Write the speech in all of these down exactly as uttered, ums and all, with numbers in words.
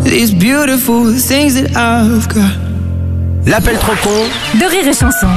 these beautiful things that I've got. L'appel trop con de Rire et Chanson.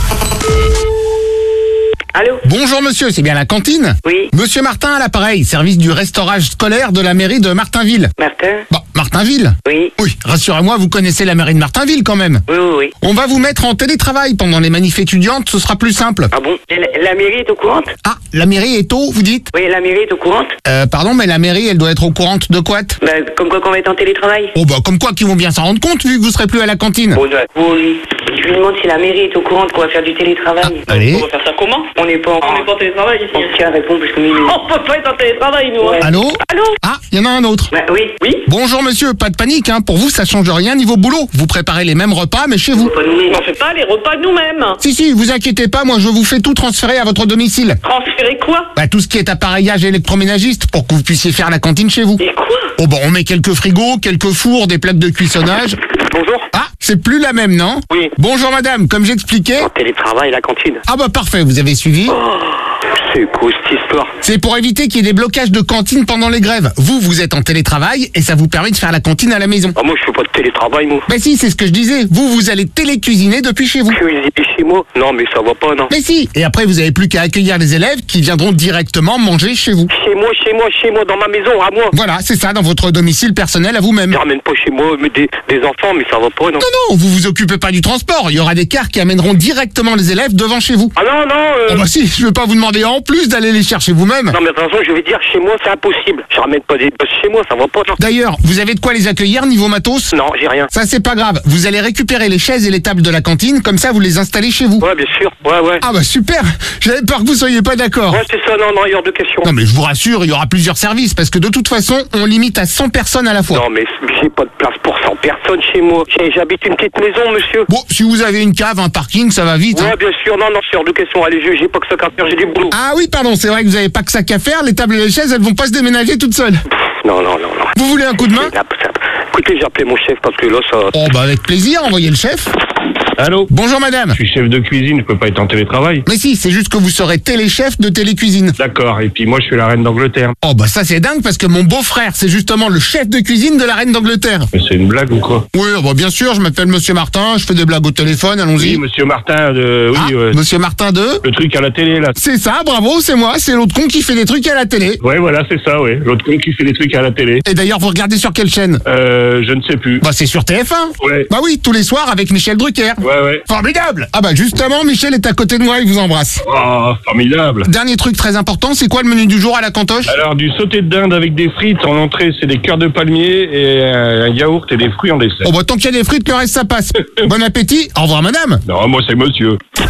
Allô? Bonjour monsieur, c'est bien la cantine? Oui. Monsieur Martin à l'appareil, service du restaurage scolaire de la mairie de Martinville. Martin? Bon, Martinville? Oui. Oui, rassurez-moi, vous connaissez la mairie de Martinville quand même. Oui, oui, oui. On va vous mettre en télétravail pendant les manifs étudiantes, ce sera plus simple. Ah bon? Et la, la mairie est au courant? Ah, la mairie est au, vous dites? Oui, la mairie est au courant? Euh, pardon, mais la mairie, elle doit être au courant de quoi? Bah, comme quoi qu'on va être en télétravail? Oh bah, comme quoi qu'ils vont bien s'en rendre compte vu que vous serez plus à la cantine. Bon, oui. Je lui demande si la mairie est au courant qu'on va faire du télétravail. Ah, allez. On va faire ça comment? On n'est pas en... On n'est pas en télétravail ici. On tient à répondre parce que nous... On peut pas être en télétravail, nous. Ouais. Allô? Allô? Ah, il y en a un autre. Bah, oui. Oui? Bonjour monsieur, pas de panique, hein. Pour vous, ça change rien niveau boulot. Vous préparez les mêmes repas, mais chez vous. Pas nous. On fait pas les repas nous-mêmes. Si, si, vous inquiétez pas, moi je vous fais tout transférer à votre domicile. Transférer quoi? Bah, tout ce qui est appareillage électroménagiste pour que vous puissiez faire la cantine chez vous. Et quoi? Oh bah, on met quelques frigos, quelques fours, des plaques de cuissonnage. Bonjour. Ah, c'est plus la même, non? Oui. Bonjour madame, comme j'expliquais. En télétravail, la cantine. Ah bah parfait, vous avez suivi. C'est quoi cette histoire? C'est pour éviter qu'il y ait des blocages de cantine pendant les grèves. Vous, vous êtes en télétravail et ça vous permet de faire la cantine à la maison. Ah, moi, je fais pas de télétravail, moi. Bah si, c'est ce que je disais. Vous, vous allez télécuisiner depuis chez vous. Cuisiner chez moi? Non, mais ça va pas, non. Mais si. Et après, vous avez plus qu'à accueillir les élèves qui viendront directement manger chez vous. Chez moi, chez moi, chez moi, dans ma maison, à moi. Voilà, c'est ça, dans votre domicile personnel à vous-même. Je ramène pas chez moi mais des, des enfants, mais ça va pas, non. Non, non, vous vous occupez pas du transport. Il y aura des cars qui amèneront directement les élèves devant chez vous. Ah non, non, euh... Oh bah si, je vais pas vous demander en plus d'aller les chercher vous-même. Non, mais attention, je vais dire, chez moi, c'est impossible. Je ramène pas des gosses chez moi, ça va pas, non. D'ailleurs, vous avez de quoi les accueillir niveau matos? Non, j'ai rien. Ça c'est pas grave, vous allez récupérer les chaises et les tables de la cantine, comme ça vous les installez chez vous. Ouais, bien sûr, ouais, ouais. Ah bah super, j'avais peur que vous soyez pas d'accord. Ouais, c'est ça, non, non, il y a hors de question. Non mais je vous rassure, il y aura plusieurs services, parce que de toute façon, on limite à cent personnes à la fois. Non, mais j'ai pas de place pour cent personnes chez moi. J'ai- J'habite une petite maison, monsieur. Bon, si vous avez une cave, un parking, ça va vite. hein. Ouais, bien sûr, non, non, c'est hors de question. Allez, je- j'ai pas que ça qu'à faire, j'ai du boulot. Ah oui, pardon, c'est vrai que vous avez pas que ça qu'à faire, les tables et les chaises, elles vont pas se déménager toutes seules. Non, non, non, non. Vous voulez un coup de main? Là, ça- Écoutez, j'ai appelé mon chef parce que là, ça... Oh bah avec plaisir, envoyez le chef. Allô? Bonjour madame. Je suis chef de cuisine, je peux pas être en télétravail. Mais si, c'est juste que vous serez téléchef de télécuisine. D'accord, et puis moi je suis la reine d'Angleterre. Oh bah ça c'est dingue parce que mon beau-frère, c'est justement le chef de cuisine de la reine d'Angleterre. Mais c'est une blague ou quoi? Oui, bah bien sûr, je m'appelle monsieur Martin, je fais des blagues au téléphone, allons-y. Oui, monsieur Martin, de... oui, Ah, ouais. monsieur Martin de... Le truc à la télé, là. C'est ça, bravo, c'est moi, c'est l'autre con qui fait des trucs à la télé. Ouais, voilà, c'est ça, ouais. L'autre con qui fait des trucs à la télé. Et d'ailleurs, vous regardez sur quelle chaîne? Euh, je ne sais plus. Bah c'est sur T F un. Ouais. Bah oui, tous les soirs avec Michel Drucker. Ouais, ouais. Formidable. Ah bah justement, Michel est à côté de moi, il vous embrasse. Oh, formidable. Dernier truc très important, c'est quoi le menu du jour à la cantoche? Alors, du sauté de dinde avec des frites. En entrée, c'est des cœurs de palmier et un yaourt et des fruits en dessert. Oh bah tant qu'il y a des frites, le reste ça passe. Bon appétit, au revoir madame. Non, moi c'est monsieur.